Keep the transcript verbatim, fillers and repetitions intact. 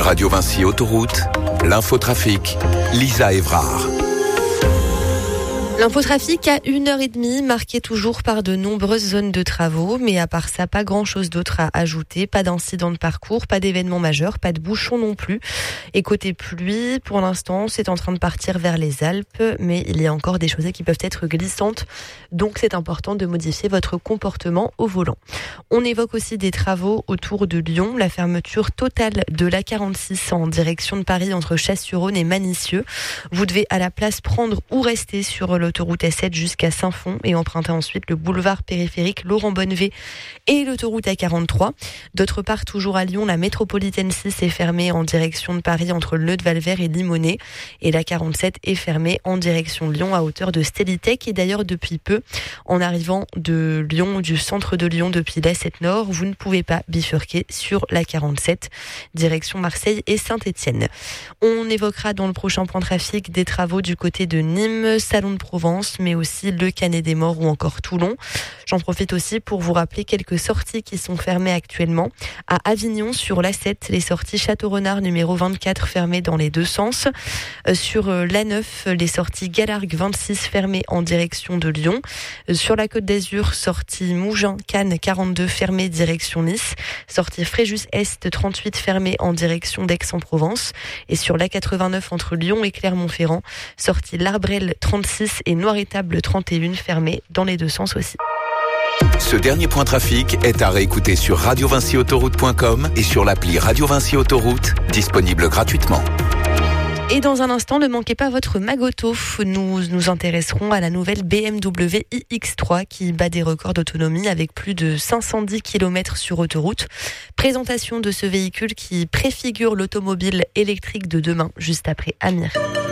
Radio Vinci Autoroute, l'infotrafic, Lisa Évrard. L'infotrafic à une heure trente, marqué toujours par de nombreuses zones de travaux, mais à part ça, pas grand-chose d'autre à ajouter. Pas d'incident de parcours, pas d'événements majeurs, pas de bouchons non plus. Et côté pluie, pour l'instant, c'est en train de partir vers les Alpes, mais il y a encore des chaussées qui peuvent être glissantes, donc c'est important de modifier votre comportement au volant. On évoque aussi des travaux autour de Lyon, la fermeture totale de l'A quarante-six en direction de Paris entre Chasse-sur-Rhône et Manicieux. Vous devez à la place prendre ou rester sur le l'autoroute A sept jusqu'à Saint-Fond et emprunter ensuite le boulevard périphérique Laurent Bonnevé et l'autoroute A quarante-trois. D'autre part, toujours à Lyon, la métropolitaine six est fermée en direction de Paris entre Le de Valvert et Limonest et la quarante-sept est fermée en direction de Lyon à hauteur de Stélitech. Et d'ailleurs, depuis peu, en arrivant de Lyon, du centre de Lyon depuis l'A sept Nord, vous ne pouvez pas bifurquer sur la quarante-sept, direction Marseille et Saint-Étienne. On évoquera dans le prochain point trafic des travaux du côté de Nîmes, Salon de Provence, mais aussi le Canet des Morts ou encore Toulon. J'en profite aussi pour vous rappeler quelques sorties qui sont fermées actuellement. À Avignon, sur l'A sept, les sorties Château-Renard numéro vingt-quatre fermées dans les deux sens. Euh, sur euh, l'A neuf, les sorties Galargue vingt-six fermées en direction de Lyon. Euh, sur la Côte d'Azur, sortie Mougins-Cannes quarante-deux fermée direction Nice. Sortie Fréjus-Est trente-huit fermée en direction d'Aix-en-Provence. Et sur l'A quatre-vingt-neuf entre Lyon et Clermont-Ferrand, sortie L'Arbrel trente-six et Noir-Étable trente et un fermées dans les deux sens aussi. Ce dernier point trafic est à réécouter sur radio vinci autoroute point com et sur l'appli Radio Vinci Autoroute, disponible gratuitement. Et dans un instant, ne manquez pas votre Magoto. Nous nous intéresserons à la nouvelle B M W i X trois qui bat des records d'autonomie avec plus de cinq cent dix kilomètres sur autoroute. Présentation de ce véhicule qui préfigure l'automobile électrique de demain, juste après Amir.